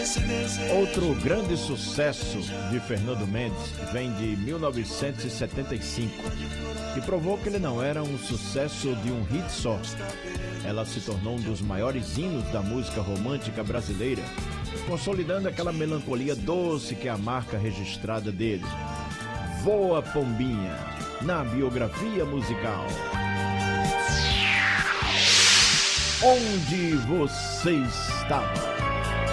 Outro grande sucesso de Fernando Mendes vem de 1975 e provou que ele não era um sucesso de um hit só. Ela se tornou um dos maiores hinos da música romântica brasileira, consolidando aquela melancolia doce que é a marca registrada dele. Voa Pombinha, na biografia musical. Onde você estava?